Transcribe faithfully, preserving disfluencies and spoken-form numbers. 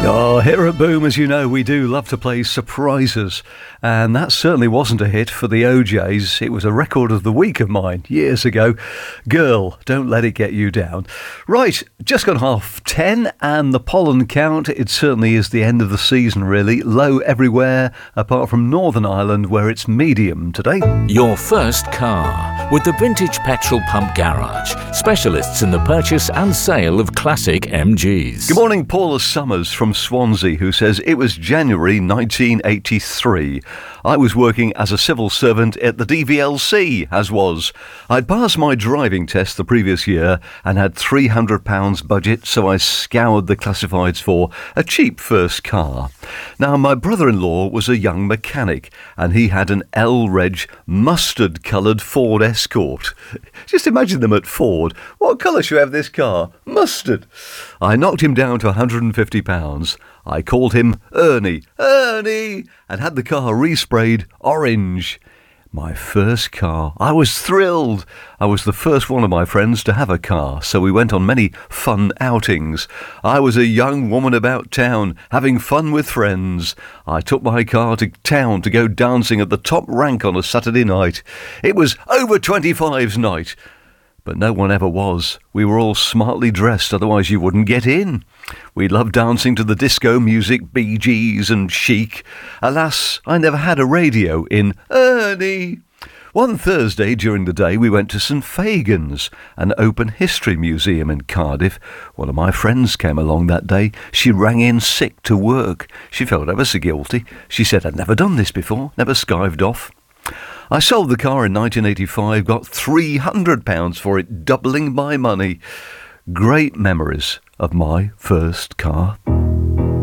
Oh, here at Boom, as you know, we do love to play surprises. And that certainly wasn't a hit for the O Js. It was a record of the week of mine years ago. Girl, Don't Let It Get You Down. Right, just gone half ten, and the pollen count, it certainly is the end of the season, really. Low everywhere, apart from Northern Ireland, where it's medium today. Your first car with the Vintage Petrol Pump Garage. Specialists in the purchase and sale of classic M Gs. Good morning, Paula Summers from Swansea, who says, it was January nineteen eighty-three. I was working as a civil servant at the D V L C, as was. I'd passed my driving test the previous year and had three hundred pounds budget, so I scoured the classifieds for a cheap first car. Now, my brother-in-law was a young mechanic, and he had an L-Reg mustard-coloured Ford Escort. Just imagine them at Ford. What colour should we have this car? Mustard. I knocked him down to one hundred and fifty pounds. I called him Ernie, Ernie, and had the car resprayed orange. My first car. I was thrilled. I was the first one of my friends to have a car, so we went on many fun outings. I was a young woman about town, having fun with friends. I took my car to town to go dancing at the top rank on a Saturday night. It was over twenty-five's night. But no one ever was. We were all smartly dressed, otherwise you wouldn't get in. We loved dancing to the disco music, Bee Gees and Chic. Alas, I never had a radio in Ernie. One Thursday during the day we went to St Fagan's, an open history museum in Cardiff. One of my friends came along that day. She rang in sick to work. She felt ever so guilty. She said, I'd never done this before, never skived off. I sold the car in nineteen eighty-five, got three hundred pounds for it, doubling my money. Great memories of my first car.